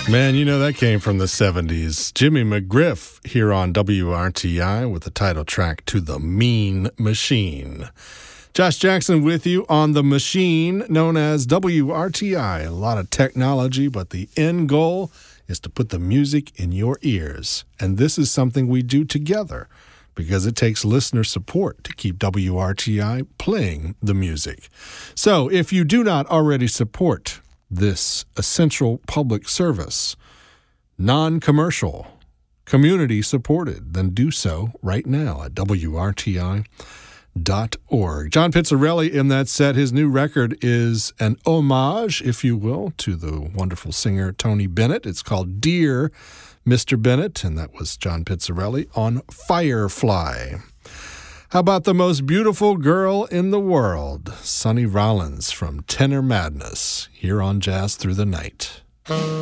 Man, you know that came from the 70s. Jimmy McGriff here on WRTI with the title track To the Mean Machine. Josh Jackson with you on the machine known as WRTI. A lot of technology, but the end goal is to put the music in your ears. And this is something we do together because it takes listener support to keep WRTI playing the music. So if you do not already support this essential public service, non-commercial, community-supported, then do so right now at WRTI.org. John Pizzarelli in that set. His new record is an homage, if you will, to the wonderful singer Tony Bennett. It's called Dear Mr. Bennett, and that was John Pizzarelli on Firefly. How about the most beautiful girl in the world, Sonny Rollins from Tenor Madness, here on Jazz Through the Night.